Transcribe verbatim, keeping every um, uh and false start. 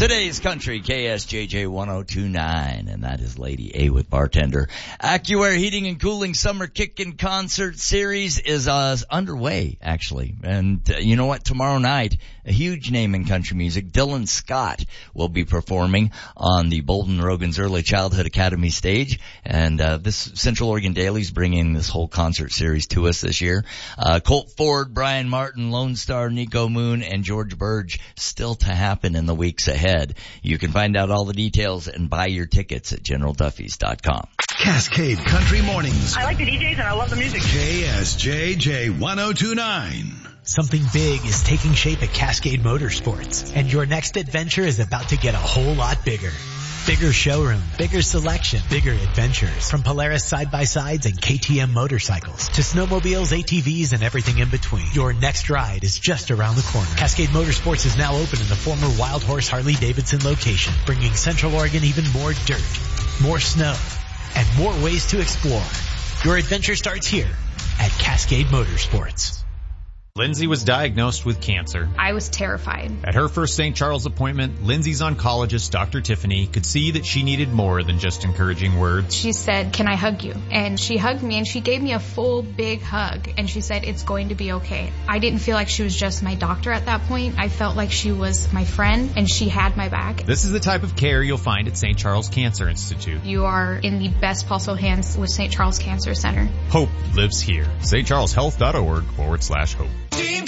Today's country, K S J J one oh two point nine, and that is Lady A with Bartender. AccuAir Heating and Cooling Summer Kickin' Concert Series is uh, underway, actually. And uh, you know what? Tomorrow night, a huge name in country music, Dylan Scott, will be performing on the Bolden Rogan's Early Childhood Academy stage. And uh, this Central Oregon Daily's bringing this whole concert series to us this year. Uh, Colt Ford, Brian Martin, Lone Star, Nico Moon, and George Burge still to happen in the weeks ahead. You can find out all the details and buy your tickets at general duffys dot com. Cascade Country Mornings. I like the D Js and I love the music. K S J J one oh two point nine. Something big is taking shape at Cascade Motorsports, and your next adventure is about to get a whole lot bigger. Bigger showroom, bigger selection, bigger adventures. From Polaris side-by-sides and K T M motorcycles to snowmobiles, A T Vs, and everything in between. Your next ride is just around the corner. Cascade Motorsports is now open in the former Wild Horse Harley-Davidson location, bringing Central Oregon even more dirt, more snow, and more ways to explore. Your adventure starts here at Cascade Motorsports. Lindsay was diagnosed with cancer. I was terrified. At her first Saint Charles appointment, Lindsay's oncologist, Doctor Tiffany, could see that she needed more than just encouraging words. She said, "Can I hug you?" And she hugged me and she gave me a full big hug and she said, "It's going to be okay." I didn't feel like she was just my doctor at that point. I felt like she was my friend and she had my back. This is the type of care you'll find at Saint Charles Cancer Institute. You are in the best possible hands with Saint Charles Cancer Center. Hope lives here. S T charles health dot org forward slash hope.